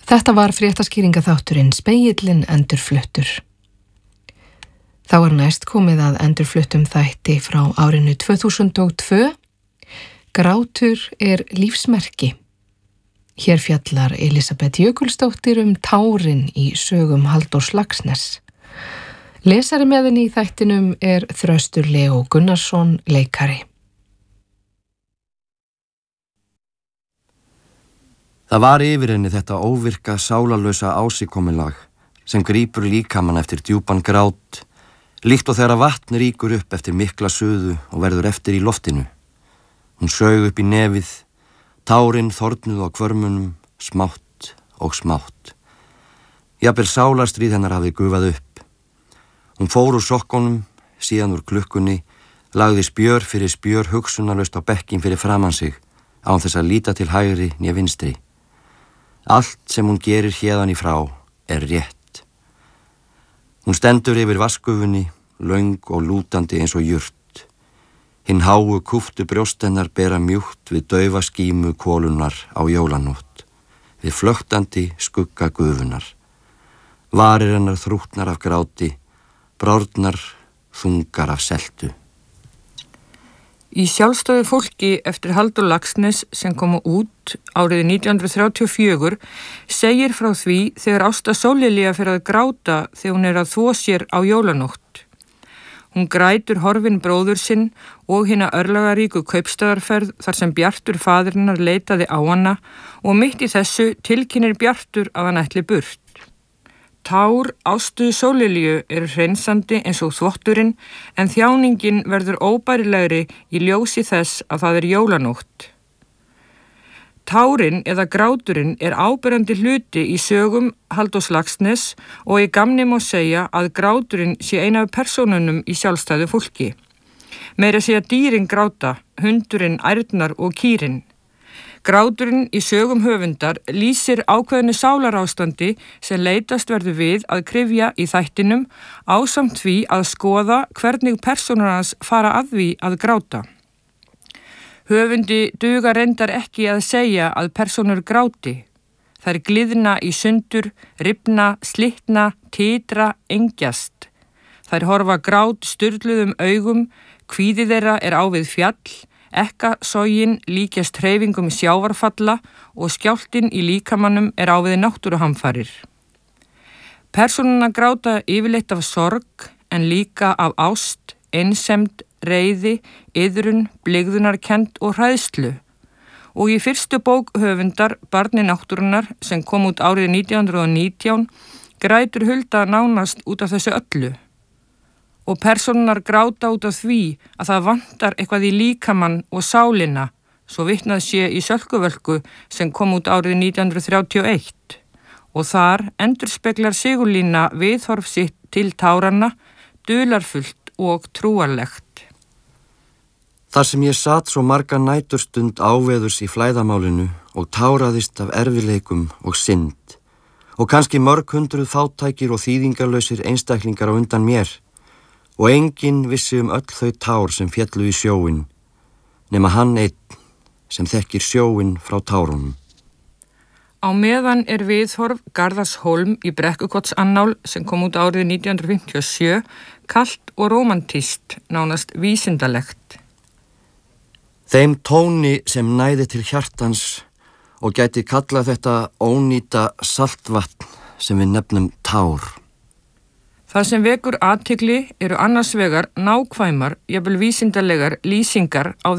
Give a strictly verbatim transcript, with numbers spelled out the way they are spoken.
Þetta var fréttaskýringaþátturinn Spegillinn endurfluttur. Þá er næst komið að endurfluttum þætti frá árinu tvö þúsund og tvö. Grátur er lífsmerki. Hér fjallar Elísabet Jökulsdóttir um tárin í sögum Halldórs Laxness. Lesari með henni í þættinum er Þröstur Leó Gunnarsson, leikari. Það var yfir henni þetta óvirka, sálarlausa ásíkominlag sem grípur líkamann eftir djúpan grát, líkt og þegar vatn rýkur upp eftir mikla suðu og verður eftir í loftinu. Hún saug upp í nefið, tárin þornuð á hvörmunum, smátt og smátt. Jafnvel sálarstríð hennar hafði gufað upp. Hún fór úr sokkunum, síðan úr klukkunni, lagði spjör fyrir spjör hugsunarlaust á bekkin fyrir framan sig, án þess að líta til hægri né vinstri. Allt sem hún gerir héðan í frá er rétt. Hún stendur yfir vatnsgufunni, löng og lútandi eins og jurt. Hinn háu kúptu brjóst hennar bera mjúkt við daufa skímu kólunnar á jólanótt, við flöktandi skugga gufunar. Varir hennar þrútnar af gráti, brárnar þungar af seltu. Í sjálfstæðu fólki eftir Halldór Laxness sem kom út árið nítján hundruð þrjátíu og fjögur segir frá því þegar Ásta Sóllilja fer að gráta þegar hún er að þvo sér á jólanótt. Hún grætur horfinn bróður sinn og hina örlagaríku kaupstaðarferð þar sem Bjartur faðirinnar leitaði á hana og mitt í þessu tilkynnir Bjartur að hann ætli burt. Tár Ástu Sóllilju eru hreinsandi eins og þvotturinn en þjáningin verður óbærilegri í ljósi þess að það er jólanótt. Tárin eða gráturinn er áberandi hluti í sögum Halldórs Laxness og í gamni má segja að gráturinn sé eina af persónunum í sjálfstæðu fólki. Meira segja dýrin gráta, hundurinn, ærnar og kýrin. Gráturinn í sögum höfundar lýsir ákveðnu sálarástandi sem leitast verður við að kryfja í þættinum ásamt því að skoða hvernig persónur hans fara að því að gráta. Höfundi dugar reyndar ekki að segja að persónur gráti. Þær gliðna í sundur, rifna, slitna, titra, engjast. Þær horfa grát sturluðum augum, kvíði þeirra er á við fjall, ekkasogin líkjast hreyfingum sjávarfalla og skjálftinn í líkamannum er á við náttúruhamfarir. Persónuna gráta yfirleitt af sorg en líka af ást, einsemd, reiði, iðrun, blygðunarkennd og hræðslu. Og í fyrstu bók höfundar Barni náttúrunnar sem kom út árið nítján hundruð og nítján grætur Hulda nánast út af þessu öllu. Og persónunar gráta út af því að það vantar eitthvað í líkamann og sálina, svo vitnað sé í Sölkuvölku sem kom út árið nítján hundruð þrjátíu og eitt. Og þar endurspeglar Sigurlína viðhorf sitt til táranna, dularfullt og trúarlegt. Þar sem ég satt svo marga næturstund áveðurs í flæðamálinu og táraðist af erfileikum og synd, og kannski mörg hundruð fátækir og þýðingarlausir einstaklingar á undan mér, og enginn vissi um öll þau tár sem féllu í sjóin, nema hann einn sem þekkir sjóin frá tárunum. Á meðan er viðhorf Garðars Hólm í Brekkukotsannál sem kom út árið nítján hundruð fimmtíu og sjö kalt og rómantískt, nánast vísindalegt. Þeim tóni sem næði til hjartans og gæti kalla þetta ónýta saltvatn sem við nefnum tár. Það sem vekur athygli eru annars vegar nákvæmar, jafnvel vísindalegar lýsingar á